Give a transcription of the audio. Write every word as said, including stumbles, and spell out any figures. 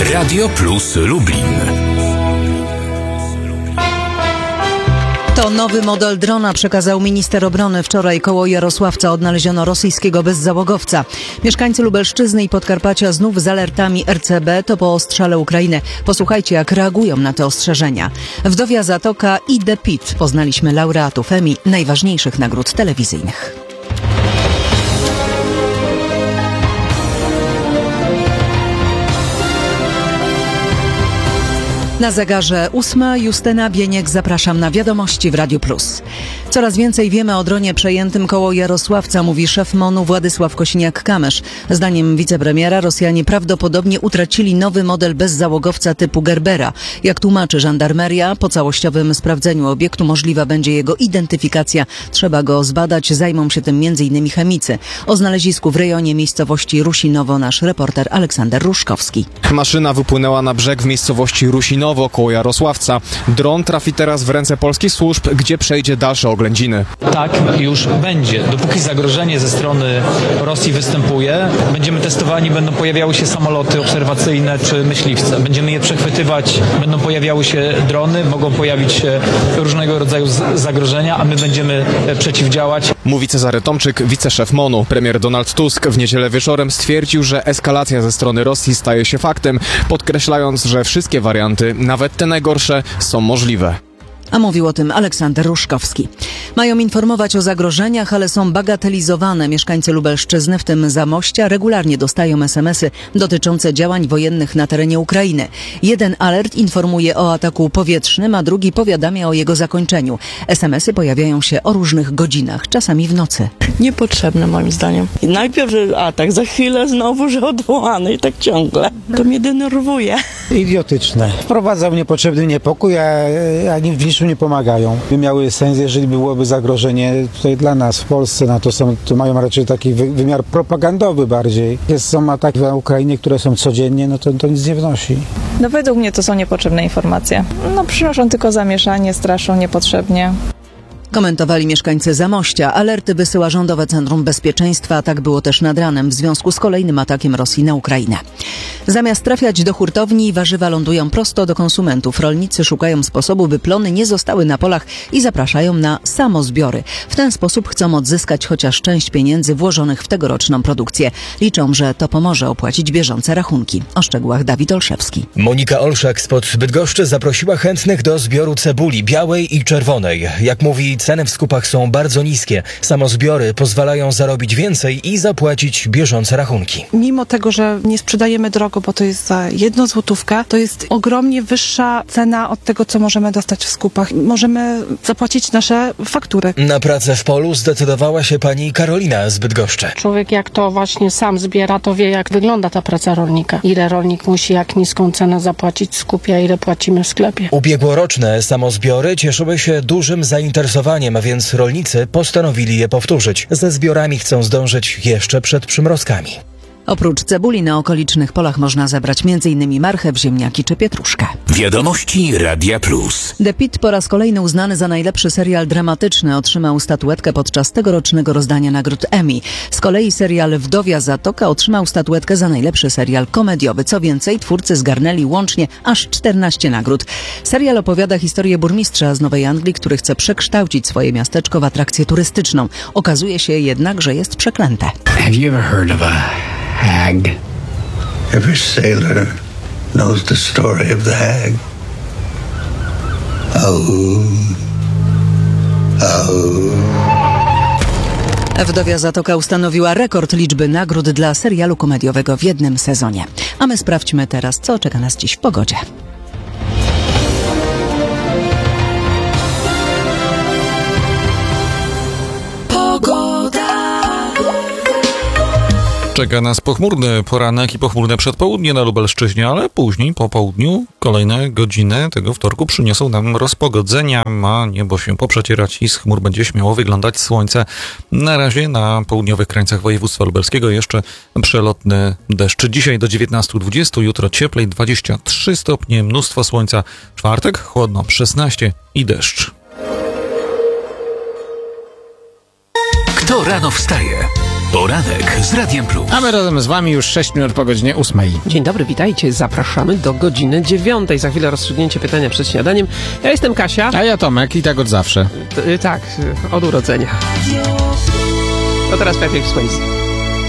Radio Plus Lublin. To nowy model drona przekazał minister obrony. Wczoraj koło Jarosławca odnaleziono rosyjskiego bezzałogowca. Mieszkańcy Lubelszczyzny i Podkarpacia znów z alertami R C B to po ostrzale Ukrainy. Posłuchajcie, jak reagują na te ostrzeżenia. Wdowia Zatoka i The Pit. Poznaliśmy laureatów Emmy, najważniejszych nagród telewizyjnych. Na zegarze ósma. Justyna Bieniek, zapraszam na wiadomości w Radiu Plus. Coraz więcej wiemy o dronie przejętym koło Jarosławca, mówi szef MON-u Władysław Kosiniak-Kamysz. Zdaniem wicepremiera Rosjanie prawdopodobnie utracili nowy model bezzałogowca typu Gerbera. Jak tłumaczy żandarmeria, po całościowym sprawdzeniu obiektu możliwa będzie jego identyfikacja. Trzeba go zbadać, zajmą się tym między innymi chemicy. O znalezisku w rejonie miejscowości Rusinowo nasz reporter Aleksander Ruszkowski. Maszyna wypłynęła na brzeg w miejscowości Rusinowo koło Jarosławca. Dron trafi teraz w ręce polskich służb, gdzie przejdzie dalsze oględziny. Tak już będzie. Dopóki zagrożenie ze strony Rosji występuje, będziemy testowani, będą pojawiały się samoloty obserwacyjne czy myśliwce. Będziemy je przechwytywać, będą pojawiały się drony, mogą pojawić się różnego rodzaju zagrożenia, a my będziemy przeciwdziałać. Mówi Cezary Tomczyk, wiceszef MON-u. Premier Donald Tusk w niedzielę wieczorem stwierdził, że eskalacja ze strony Rosji staje się faktem, podkreślając, że wszystkie warianty, nawet te najgorsze, są możliwe. A mówił o tym Aleksander Ruszkowski. Mają informować o zagrożeniach, ale są bagatelizowane. Mieszkańcy Lubelszczyzny, w tym Zamościa, regularnie dostają es em esy dotyczące działań wojennych na terenie Ukrainy. Jeden alert informuje o ataku powietrznym, a drugi powiadamia o jego zakończeniu. es em esy pojawiają się o różnych godzinach, czasami w nocy. Niepotrzebne moim zdaniem. I najpierw, że atak, za chwilę znowu, że odwołany i tak ciągle. To mnie denerwuje. Idiotyczne. Wprowadzał niepotrzebny niepokój, a, a w niczym nie pomagają. By miały sens, jeżeli byłoby zagrożenie tutaj dla nas w Polsce, no to, są, to mają raczej taki wy, wymiar propagandowy bardziej. Jest, są ataki na Ukrainie, które są codziennie, no to, to nic nie wnosi. No według mnie to są niepotrzebne informacje. No przynoszą tylko zamieszanie, straszą niepotrzebnie. Komentowali mieszkańcy Zamościa. Alerty wysyła Rządowe Centrum Bezpieczeństwa, a tak było też nad ranem w związku z kolejnym atakiem Rosji na Ukrainę. Zamiast trafiać do hurtowni, warzywa lądują prosto do konsumentów. Rolnicy szukają sposobu, by plony nie zostały na polach i zapraszają na samozbiory. W ten sposób chcą odzyskać chociaż część pieniędzy włożonych w tegoroczną produkcję. Liczą, że to pomoże opłacić bieżące rachunki. O szczegółach Dawid Olszewski. Monika Olszak spod Bydgoszczy zaprosiła chętnych do zbioru cebuli białej i czerwonej. Jak mówi, ceny w skupach są bardzo niskie. Samozbiory pozwalają zarobić więcej i zapłacić bieżące rachunki. Mimo tego, że nie sprzedajemy drogo, bo to jest za jedną złotówkę, to jest ogromnie wyższa cena od tego, co możemy dostać w skupach. Możemy zapłacić nasze faktury. Na pracę w polu zdecydowała się pani Karolina z Bydgoszczy. Człowiek jak to właśnie sam zbiera, to wie, jak wygląda ta praca rolnika. Ile rolnik musi, jak niską cenę zapłacić w skupie, a ile płacimy w sklepie. Ubiegłoroczne samozbiory cieszyły się dużym zainteresowaniem, a więc rolnicy postanowili je powtórzyć. Ze zbiorami chcą zdążyć jeszcze przed przymrozkami. Oprócz cebuli na okolicznych polach można zebrać między innymi marchew, ziemniaki czy pietruszkę. Wiadomości Radia Plus. The Pit po raz kolejny uznany za najlepszy serial dramatyczny otrzymał statuetkę podczas tegorocznego rozdania nagród Emmy. Z kolei serial Wdowia Zatoka otrzymał statuetkę za najlepszy serial komediowy. Co więcej, twórcy zgarnęli łącznie aż czternaście nagród. Serial opowiada historię burmistrza z Nowej Anglii, który chce przekształcić swoje miasteczko w atrakcję turystyczną. Okazuje się jednak, że jest przeklęte. Have you ever heard of a hag? Every sailor knows the story of the hag. Oh, oh. Wdowia Zatoka ustanowiła rekord liczby nagród dla serialu komediowego w jednym sezonie. A my sprawdźmy teraz, co czeka nas dziś w pogodzie. Czeka nas pochmurny poranek i pochmurne przedpołudnie na Lubelszczyźnie, ale później po południu kolejne godziny tego wtorku przyniosą nam rozpogodzenia. Ma niebo się poprzecierać i z chmur będzie śmiało wyglądać słońce. Na razie na południowych krańcach województwa lubelskiego jeszcze przelotny deszcz. Dzisiaj do dziewiętnastu dwudziestu, jutro cieplej dwadzieścia trzy stopnie, mnóstwo słońca. Czwartek chłodno szesnaście i deszcz. Kto rano wstaje? Poranek z Radiem Plus. A my razem z wami już sześć minut po godzinie ósmej. Dzień dobry, witajcie. Zapraszamy do godziny dziewiątej. Za chwilę rozstrzygnięcie pytania przed śniadaniem. Ja jestem Kasia. A ja Tomek i tak od zawsze. T- tak, od urodzenia. To teraz Patrick Swayze.